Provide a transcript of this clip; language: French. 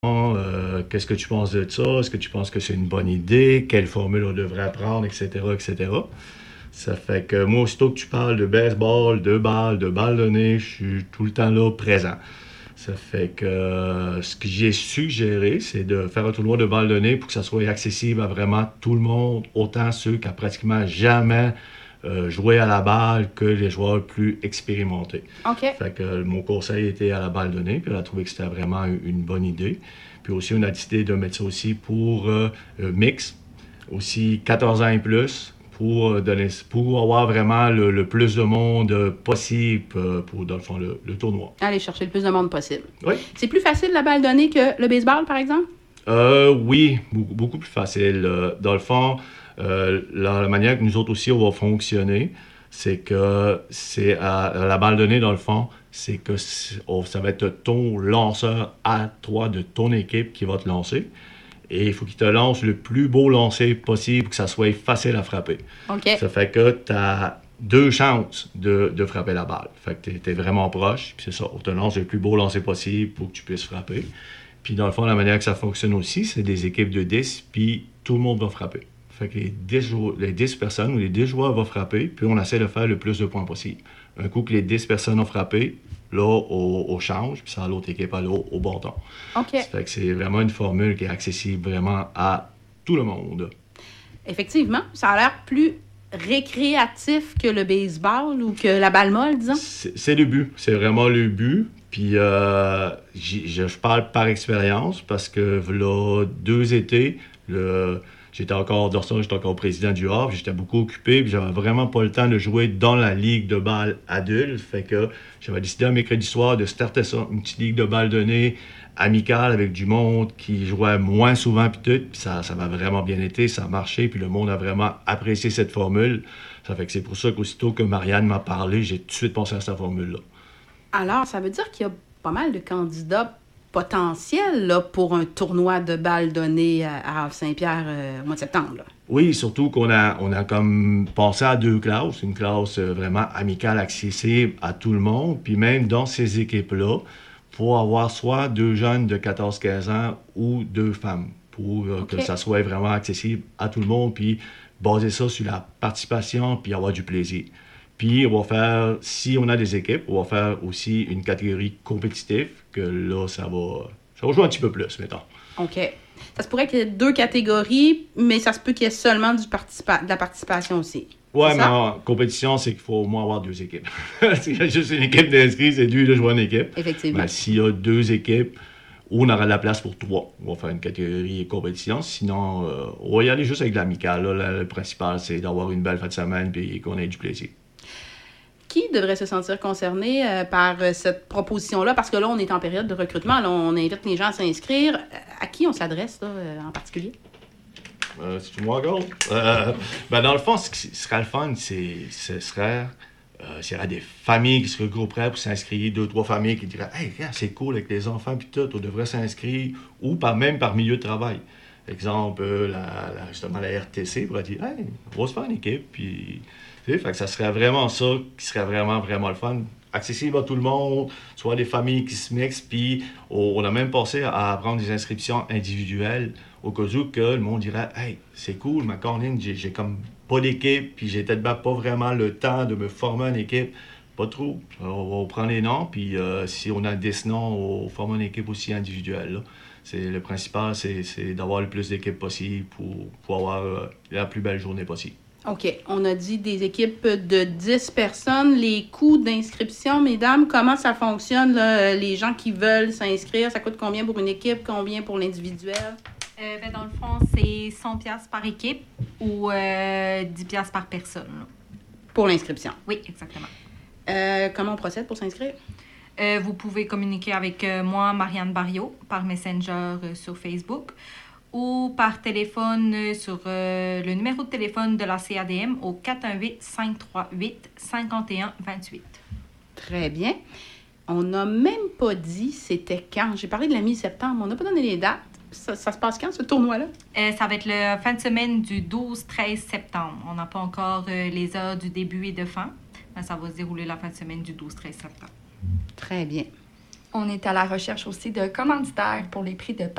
Qu'est-ce que tu penses de ça? Est-ce que tu penses que c'est une bonne idée? Quelle formule on devrait apprendre, etc., etc. Ça fait que moi, aussitôt que tu parles de baseball, de balles de nez, je suis tout le temps là, présent. Ça fait que ce que j'ai suggéré, c'est de faire un tournoi de balles de nez pour que ça soit accessible à vraiment tout le monde, autant ceux qui n'ont pratiquement jamais joué à la balle que les joueurs plus expérimentés. OK. Fait que mon conseil était à la balle de nez, puis elle a trouvé que c'était vraiment une bonne idée. Puis aussi, on a décidé de mettre ça aussi pour mix, aussi 14 ans et plus, pour avoir vraiment le plus de monde possible pour, dans le fond, le tournoi. Aller chercher le plus de monde possible. Oui. C'est plus facile la balle donnée que le baseball, par exemple? Oui, beaucoup plus facile. Dans le fond, la manière que nous autres aussi, on va fonctionner, c'est que c'est à la balle donnée, dans le fond, c'est que ça va être ton lanceur à toi de ton équipe qui va te lancer. Et il faut qu'il te lance le plus beau lancer possible pour que ça soit facile à frapper. OK. Ça fait que tu as 2 chances de frapper la balle. Fait que tu es vraiment proche. Puis c'est ça, on te lance le plus beau lancer possible pour que tu puisses frapper. Puis dans le fond, la manière que ça fonctionne aussi, c'est des équipes de 10, puis tout le monde va frapper. Fait que les 10 personnes ou les 10 joueurs vont frapper, puis on essaie de faire le plus de points possible. Un coup que les 10 personnes ont frappé, là, on change, puis ça, l'autre équipe aller au bâton. OK. Ça fait que c'est vraiment une formule qui est accessible vraiment à tout le monde. Effectivement, ça a l'air plus récréatif que le baseball ou que la balle molle, disons. C'est le but. C'est vraiment le but. Puis je parle par expérience parce que là, 2 étés, j'étais encore président du Havre, j'étais beaucoup occupé, puis j'avais vraiment pas le temps de jouer dans la ligue de balle adulte. Fait que j'avais décidé un mercredi soir de starter ça, une petite ligue de balle de nez amicale avec du monde qui jouait moins souvent puis tout. Puis ça m'a vraiment bien été, ça a marché, puis le monde a vraiment apprécié cette formule. Ça fait que c'est pour ça qu'aussitôt que Marianne m'a parlé, j'ai tout de suite pensé à cette formule-là. Alors, ça veut dire qu'il y a pas mal de candidats potentiels là, pour un tournoi de balle donnée à Havre-Saint-Pierre au mois de septembre. Là. Oui, surtout qu'on a comme pensé à 2 classes. Une classe vraiment amicale, accessible à tout le monde. Puis même dans ces équipes-là, pour avoir soit 2 jeunes de 14-15 ans ou 2 femmes, pour que ça soit vraiment accessible à tout le monde, puis baser ça sur la participation, puis avoir du plaisir. Puis on va faire, si on a des équipes, on va faire aussi une catégorie compétitive, que là, ça va jouer un petit peu plus, mettons. OK. Ça se pourrait qu'il y ait 2 catégories, mais ça se peut qu'il y ait seulement de la participation aussi. Oui, mais en compétition, c'est qu'il faut au moins avoir 2 équipes. S'il y a juste une équipe d'inscrits, c'est dur de jouer en équipe. Effectivement. Mais s'il y a 2 équipes, on aura de la place pour 3. On va faire une catégorie compétition. Sinon, on va y aller juste avec l'amical. Le principal, c'est d'avoir une belle fin de semaine et qu'on ait du plaisir. Qui devrait se sentir concerné par cette proposition-là? Parce que là, on est en période de recrutement. Là, on invite les gens à s'inscrire. À qui on s'adresse là, en particulier? C'est moi encore? Dans le fond, ce qui serait le fun, s'il y aurait des familles qui se regrouperaient pour s'inscrire, 2-3 familles qui diraient « Hey, c'est cool avec les enfants, puis tout, on devrait s'inscrire. » Ou même par milieu de travail. Exemple, justement, la RTC pourrait dire « Hey, on va se faire une équipe, puis... » Fait que ça serait vraiment ça qui serait vraiment, vraiment le fun. Accessible à tout le monde, soit des familles qui se mixent, puis on a même pensé à prendre des inscriptions individuelles au cas où que le monde dirait « Hey, c'est cool, ma Corline, j'ai comme pas d'équipe, puis j'ai peut-être pas vraiment le temps de me former une équipe. » Pas trop. On prend les noms, puis si on a 10 noms, on forme une équipe aussi individuelle. Là. Le principal, c'est d'avoir le plus d'équipes possible pour avoir la plus belle journée possible. OK. On a dit des équipes de 10 personnes. Les coûts d'inscription, mesdames, comment ça fonctionne? Là? Les gens qui veulent s'inscrire, ça coûte combien pour une équipe, combien pour l'individuel? Dans le fond, c'est 100$ par équipe ou 10$ par personne. Là. Pour l'inscription? Oui, exactement. Comment on procède pour s'inscrire? Vous pouvez communiquer avec moi, Marianne Barriot, par Messenger sur Facebook ou par téléphone sur le numéro de téléphone de la CADM au 418-538-5128. Très bien. On n'a même pas dit c'était quand. J'ai parlé de la mi-septembre. On n'a pas donné les dates. Ça se passe quand, ce tournoi-là? Ça va être la fin de semaine du 12-13 septembre. On n'a pas encore les heures du début et de fin, mais ça va se dérouler la fin de semaine du 12-13 septembre. Très bien. On est à la recherche aussi de commanditaires pour les prix de